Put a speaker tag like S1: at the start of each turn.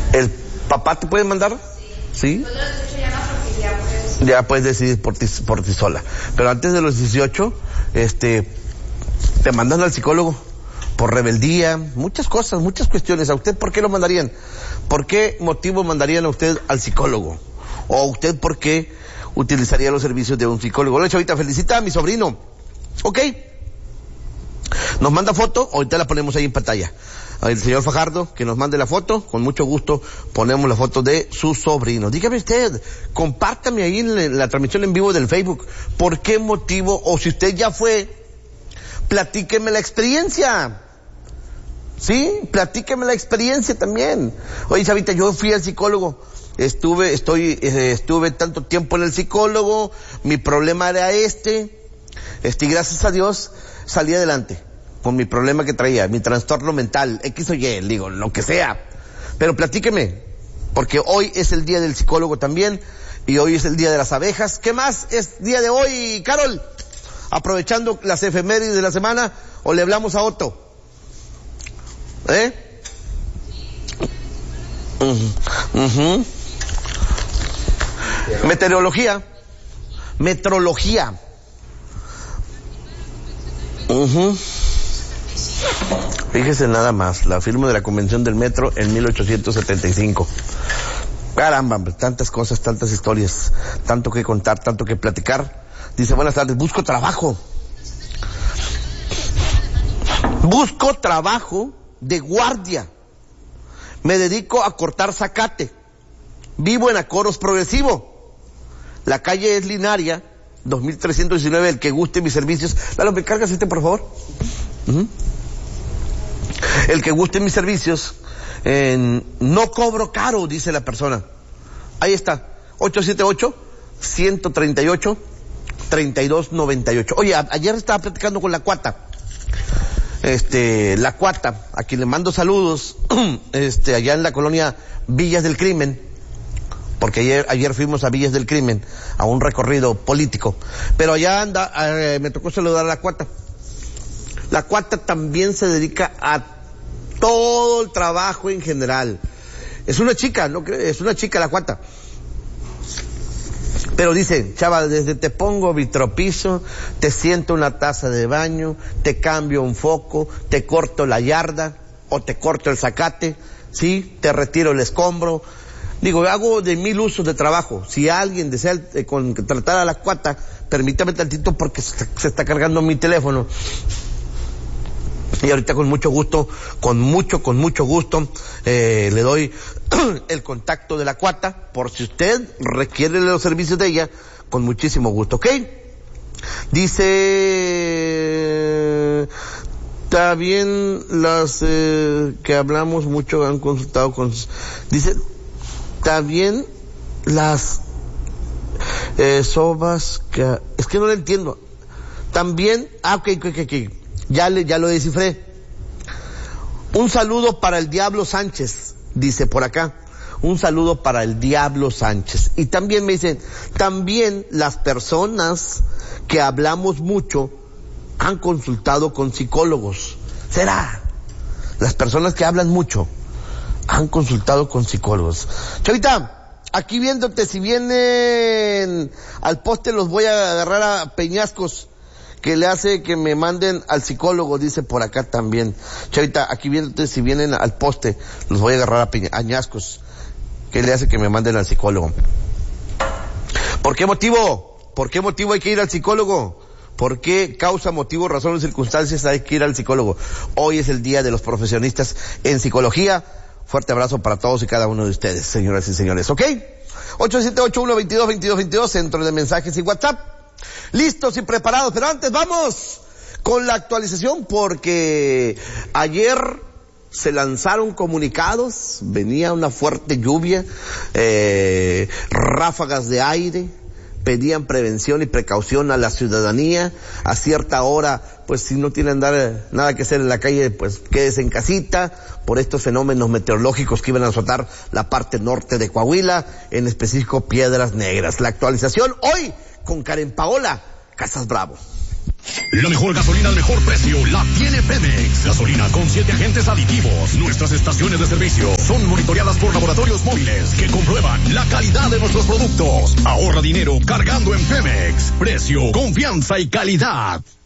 S1: ¿El papá te puede mandar? ¿Sí? Ya puedes decidir por ti sola. Pero antes de los 18, te mandan al psicólogo por rebeldía, muchas cosas, muchas cuestiones. ¿A usted por qué lo mandarían? ¿Por qué motivo mandarían a usted al psicólogo? ¿O a usted por qué utilizaría los servicios de un psicólogo? Hola, chavita, felicita a mi sobrino. Ok. Nos manda foto, ahorita la ponemos ahí en pantalla. El señor Fajardo, que nos mande la foto, con mucho gusto ponemos la foto de su sobrino. Dígame usted, compártame ahí en la transmisión en vivo del Facebook, ¿por qué motivo? O si usted ya fue, platíqueme la experiencia. ¿Sí? Platíqueme la experiencia también. Oye, chavita, yo fui al psicólogo, estuve tanto tiempo en el psicólogo, mi problema era y gracias a Dios salí adelante con mi problema que traía, mi trastorno mental, X o Y, digo, lo que sea. Pero platíqueme, porque hoy es el día del psicólogo también, y hoy es el día de las abejas. ¿Qué más es día de hoy, Carol? Aprovechando las efemérides de la semana, ¿o le hablamos a Otto? Meteorología. Fíjese nada más, la firma de la Convención del Metro en 1875. Caramba, tantas cosas, tantas historias, tanto que contar, tanto que platicar. Dice, buenas tardes, busco trabajo de guardia. Me dedico a cortar zacate. Vivo en Acoros Progresivo. La calle es Linaria, 2319, el que guste mis servicios. Lalo, ¿me cargas por favor? El que guste mis servicios, no cobro caro, dice la persona. Ahí está, 878-138-3298. Oye, ayer estaba platicando con la Cuata. La Cuata, a quien le mando saludos, allá en la colonia Villas del Crimen, porque ayer fuimos a Villas del Crimen, a un recorrido político. Pero allá anda, me tocó saludar a la Cuata. La Cuata también se dedica a todo el trabajo en general. Es una chica, ¿no? Es una chica la Cuata. Pero dice, chava, desde te pongo vitropiso, te siento una taza de baño, te cambio un foco, te corto la yarda, o te corto el zacate, ¿sí? Te retiro el escombro. Digo, hago de 1000 usos de trabajo. Si alguien desea contratar a la Cuata, permítame tantito porque se está cargando mi teléfono. Y ahorita con mucho gusto, le doy el contacto de la Cuata, por si usted requiere los servicios de ella, con muchísimo gusto, ¿ok? Dice, está bien las que hablamos mucho han consultado con... Dice, está bien las sobas que... Es que no lo entiendo. También, ok. Ya lo descifré. Un saludo para el Diablo Sánchez, dice por acá. Un saludo para el Diablo Sánchez. Y también me dicen, también las personas que hablamos mucho han consultado con psicólogos. ¿Será? Las personas que hablan mucho han consultado con psicólogos. Chavita, aquí viéndote, si vienen al poste los voy a agarrar a peñascos, que le hace que me manden al psicólogo, dice por acá también. Chavita, aquí viéndote, si vienen al poste, los voy a agarrar a añascos, que le hace que me manden al psicólogo. ¿Por qué motivo hay que ir al psicólogo? ¿Por qué causa, motivo, razón o circunstancias hay que ir al psicólogo? Hoy es el día de los profesionistas en psicología. Fuerte abrazo para todos y cada uno de ustedes, señoras y señores, ¿ok? 878-122-2222, centro de mensajes y WhatsApp. Listos y preparados, pero antes vamos con la actualización, porque ayer se lanzaron comunicados, venía una fuerte lluvia, ráfagas de aire, pedían prevención y precaución a la ciudadanía. A cierta hora, pues si no tienen nada que hacer en la calle, pues quédese en casita por estos fenómenos meteorológicos que iban a azotar la parte norte de Coahuila, en específico Piedras Negras. La actualización hoy con Karen Paola Casas Bravo.
S2: La mejor gasolina al mejor precio la tiene Pemex. Gasolina con 7 agentes aditivos. Nuestras estaciones de servicio son monitoreadas por laboratorios móviles que comprueban la calidad de nuestros productos. Ahorra dinero cargando en Pemex. Precio, confianza y calidad.